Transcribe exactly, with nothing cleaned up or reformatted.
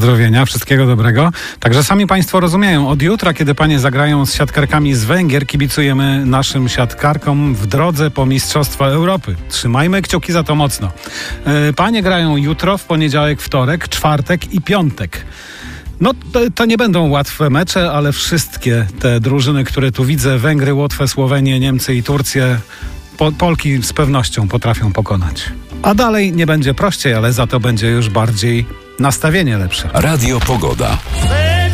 Pozdrowienia, wszystkiego dobrego. Także sami Państwo rozumieją, od jutra, kiedy Panie zagrają z siatkarkami z Węgier, kibicujemy naszym siatkarkom w drodze po Mistrzostwa Europy. Trzymajmy kciuki za to mocno. Panie grają jutro, w poniedziałek, wtorek, czwartek i piątek. No to, to nie będą łatwe mecze, ale wszystkie te drużyny, które tu widzę, Węgry, Łotwę, Słowenię, Niemcy i Turcję, po, Polki z pewnością potrafią pokonać. A dalej nie będzie prościej, ale za to będzie już bardziej nastawienie lepsze. Radio Pogoda.